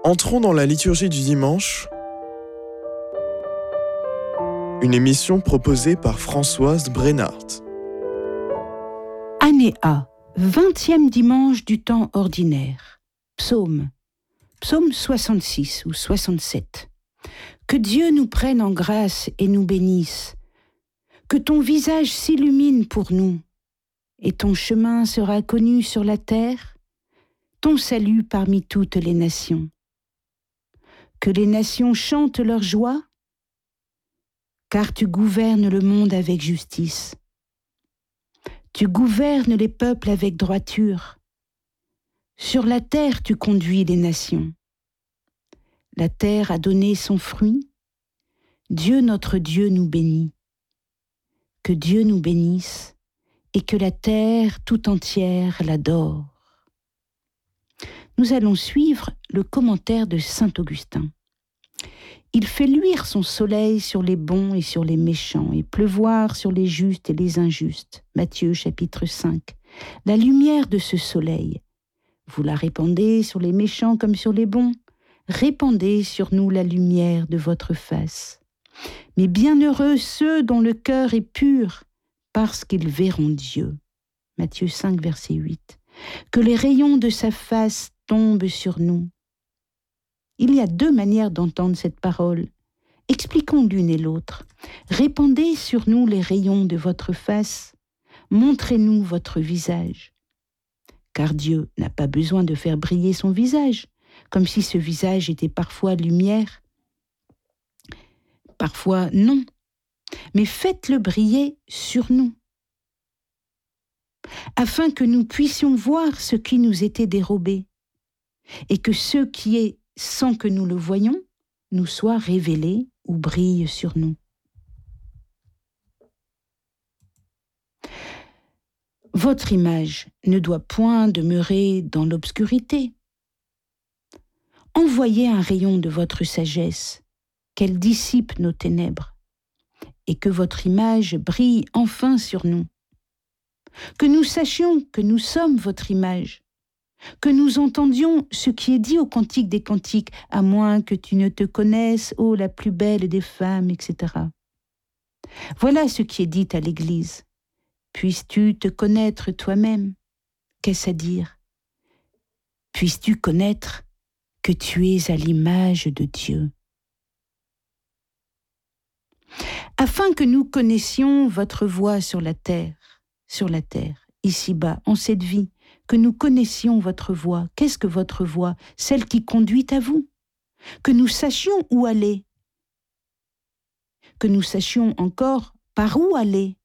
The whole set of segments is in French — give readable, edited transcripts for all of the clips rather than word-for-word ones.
Entrons dans la liturgie du dimanche, une émission proposée par Françoise Brennart. Année A, 20e dimanche du temps ordinaire. Psaume 66 ou 67. Que Dieu nous prenne en grâce et nous bénisse. Que ton visage s'illumine pour nous, et ton chemin sera connu sur la terre, ton salut parmi toutes les nations. Que les nations chantent leur joie, car tu gouvernes le monde avec justice. Tu gouvernes les peuples avec droiture. Sur la terre tu conduis les nations. La terre a donné son fruit. Dieu notre Dieu nous bénit. Que Dieu nous bénisse et que la terre tout entière l'adore. Nous allons suivre le commentaire de saint Augustin. Il fait luire son soleil sur les bons et sur les méchants, et pleuvoir sur les justes et les injustes. Matthieu chapitre 5. La lumière de ce soleil, vous la répandez sur les méchants comme sur les bons. Répandez sur nous la lumière de votre face. Mais bienheureux ceux dont le cœur est pur, parce qu'ils verront Dieu. Matthieu 5, verset 8. Que les rayons de sa face tombent sur nous. Il y a deux manières d'entendre cette parole. Expliquons l'une et l'autre. Répandez sur nous les rayons de votre face. Montrez-nous votre visage. Car Dieu n'a pas besoin de faire briller son visage, comme si ce visage était parfois lumière. Parfois non. Mais faites-le briller sur nous, afin que nous puissions voir ce qui nous était dérobé, et que ce qui est sans que nous le voyions nous soit révélé ou brille sur nous. Votre image ne doit point demeurer dans l'obscurité. Envoyez un rayon de votre sagesse, qu'elle dissipe nos ténèbres, et que votre image brille enfin sur nous. Que nous sachions que nous sommes votre image, que nous entendions ce qui est dit au Cantique des Cantiques, à moins que tu ne te connaisses, ô la plus belle des femmes, etc. Voilà ce qui est dit à l'Église. Puisses-tu te connaître toi-même? Qu'est-ce à dire? Puisses-tu connaître que tu es à l'image de Dieu? Afin que nous connaissions votre voie sur la terre, ici-bas, en cette vie, que nous connaissions votre voie. Qu'est-ce que votre voie? Celle qui conduit à vous. Que nous sachions où aller. Que nous sachions encore par où aller.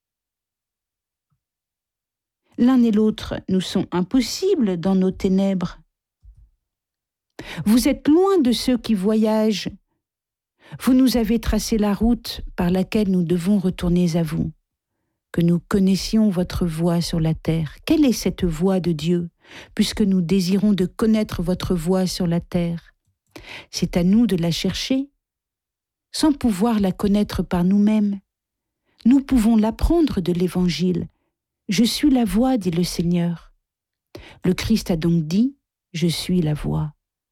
L'un et l'autre nous sont impossibles dans nos ténèbres. Vous êtes loin de ceux qui voyagent. Vous nous avez tracé la route par laquelle nous devons retourner à vous. Que nous connaissions votre voie sur la terre. Quelle est cette voie de Dieu, puisque nous désirons de connaître votre voie sur la terre? C'est à nous de la chercher, sans pouvoir la connaître par nous-mêmes. Nous pouvons l'apprendre de l'Évangile. Je suis la voie, dit le Seigneur. Le Christ a donc dit, je suis la voie.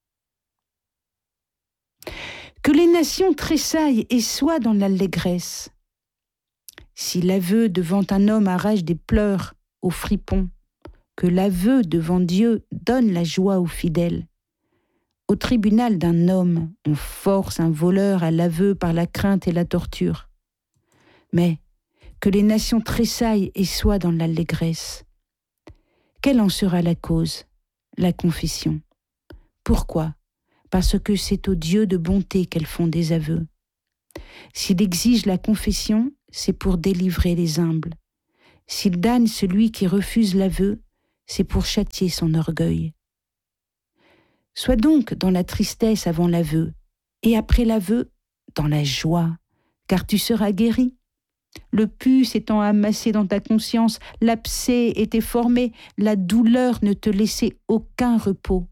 Que les nations tressaillent et soient dans l'allégresse. Si l'aveu devant un homme arrache des pleurs aux fripons, que l'aveu devant Dieu donne la joie aux fidèles. Au tribunal d'un homme, on force un voleur à l'aveu par la crainte et la torture. Mais que les nations tressaillent et soient dans l'allégresse. Quelle en sera la cause? La confession. Pourquoi? Parce que c'est au Dieu de bonté qu'elles font des aveux. S'il exige la confession, c'est pour délivrer les humbles. S'il damne celui qui refuse l'aveu, c'est pour châtier son orgueil. Sois donc dans la tristesse avant l'aveu, et après l'aveu, dans la joie, car tu seras guéri. Le pus étant amassé dans ta conscience, l'abcès était formé, la douleur ne te laissait aucun repos.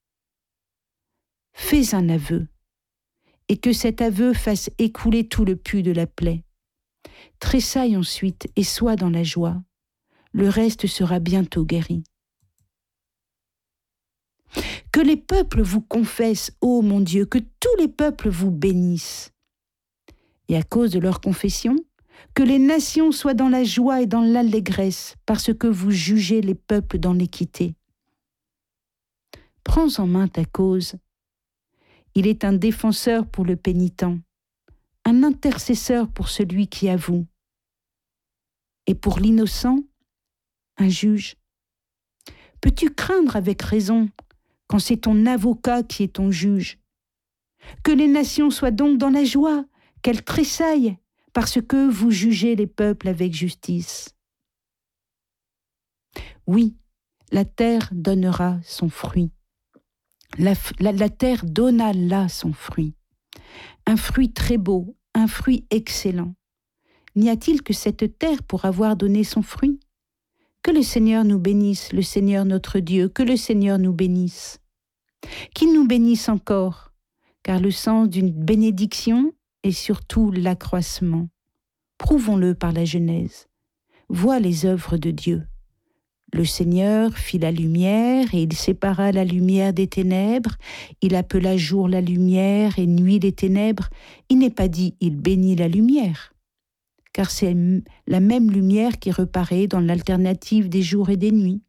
Fais un aveu, et que cet aveu fasse écouler tout le pus de la plaie. Tressaille ensuite et sois dans la joie. Le reste sera bientôt guéri. Que les peuples vous confessent, ô mon Dieu, que tous les peuples vous bénissent. Et à cause de leur confession, que les nations soient dans la joie et dans l'allégresse, parce que vous jugez les peuples dans l'équité. Prends en main ta cause. Il est un défenseur pour le pénitent, un intercesseur pour celui qui avoue, et pour l'innocent, un juge. Peux-tu craindre avec raison quand c'est ton avocat qui est ton juge? Que les nations soient donc dans la joie, qu'elles tressaillent, parce que vous jugez les peuples avec justice. Oui, la terre donnera son fruit. La terre donna là son fruit. Un fruit très beau, un fruit excellent. N'y a-t-il que cette terre pour avoir donné son fruit? Que le Seigneur nous bénisse, le Seigneur notre Dieu, que le Seigneur nous bénisse. Qu'il nous bénisse encore, car le sens d'une bénédiction est surtout l'accroissement. Prouvons-le par la Genèse. Vois les œuvres de Dieu. Le Seigneur fit la lumière, et il sépara la lumière des ténèbres. Il appela jour la lumière, et nuit les ténèbres. Il n'est pas dit « il bénit la lumière », car c'est la même lumière qui reparaît dans l'alternative des jours et des nuits.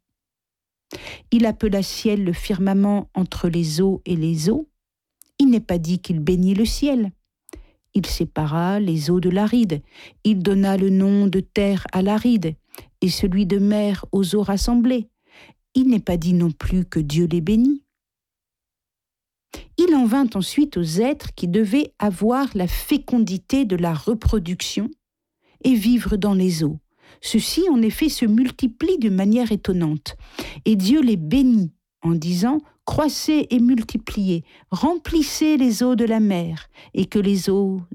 Il appela ciel le firmament entre les eaux et les eaux. Il n'est pas dit qu'il bénit le ciel. Il sépara les eaux de l'aride. Il donna le nom de terre à l'aride et celui de mer aux eaux rassemblées. Il n'est pas dit non plus que Dieu les bénit. Il en vint ensuite aux êtres qui devaient avoir la fécondité de la reproduction et vivre dans les eaux. Ceux-ci, en effet, se multiplient de manière étonnante. Et Dieu les bénit en disant « Croissez et multipliez, remplissez les eaux de la mer, et que les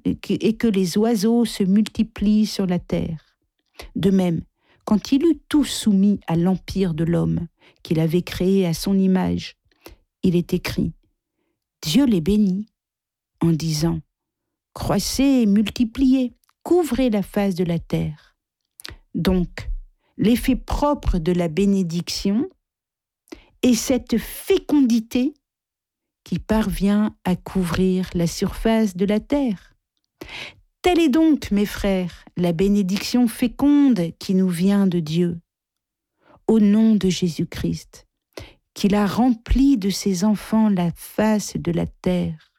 oiseaux se multiplient sur la terre. » De même, quand il eut tout soumis à l'empire de l'homme, qu'il avait créé à son image, il est écrit « Dieu les bénit en disant « Croissez et multipliez, couvrez la face de la terre. » Donc, l'effet propre de la bénédiction est cette fécondité qui parvient à couvrir la surface de la terre. Telle est donc, mes frères, la bénédiction féconde qui nous vient de Dieu, au nom de Jésus-Christ, qu'il a rempli de ses enfants la face de la terre.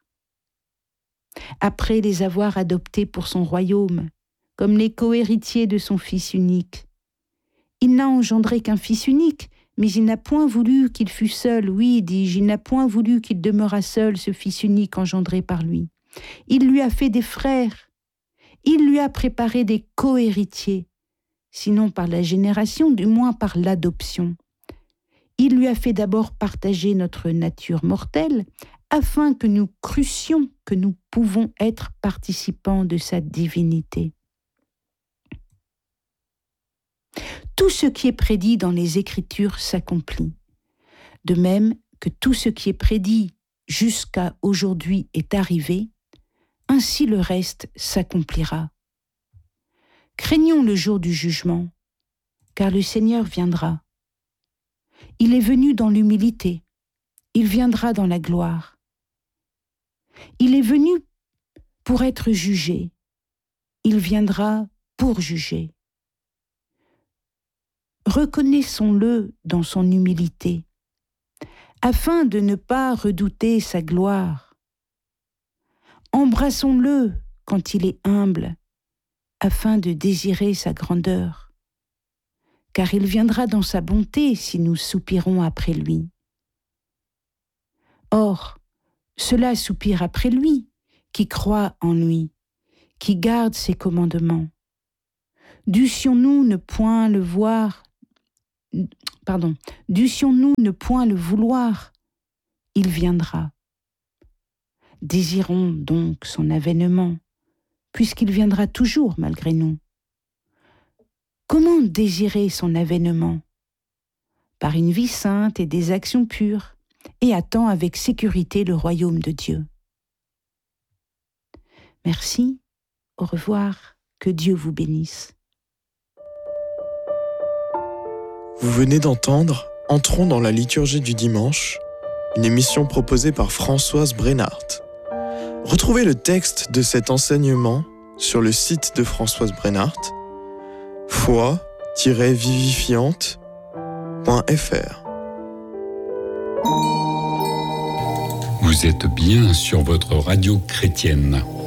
Après les avoir adoptés pour son royaume, comme les cohéritiers de son Fils unique. Il n'a engendré qu'un Fils unique, mais il n'a point voulu qu'il fût seul. Oui, dis-je, il n'a point voulu qu'il demeurât seul, ce Fils unique engendré par lui. Il lui a fait des frères. Il lui a préparé des cohéritiers, sinon par la génération, du moins par l'adoption. Il lui a fait d'abord partager notre nature mortelle, afin que nous crussions que nous pouvons être participants de sa divinité. Tout ce qui est prédit dans les Écritures s'accomplit, de même que tout ce qui est prédit jusqu'à aujourd'hui est arrivé, ainsi le reste s'accomplira. Craignons le jour du jugement, car le Seigneur viendra. Il est venu dans l'humilité, il viendra dans la gloire. Il est venu pour être jugé, il viendra pour juger. Reconnaissons-le dans son humilité, afin de ne pas redouter sa gloire. Embrassons-le quand il est humble, afin de désirer sa grandeur, car il viendra dans sa bonté si nous soupirons après lui. Or, cela soupire après lui, qui croit en lui, qui garde ses commandements. Dussions-nous ne point le vouloir, il viendra. Désirons donc son avènement, puisqu'il viendra toujours malgré nous. Comment désirer son avènement? Par une vie sainte et des actions pures, et attend avec sécurité le royaume de Dieu. Merci, au revoir, que Dieu vous bénisse. Vous venez d'entendre Entrons dans la liturgie du dimanche, une émission proposée par Françoise Brenhardt. Retrouvez le texte de cet enseignement sur le site de Françoise Brenhardt, foi-vivifiante.fr. Vous êtes bien sur votre radio chrétienne.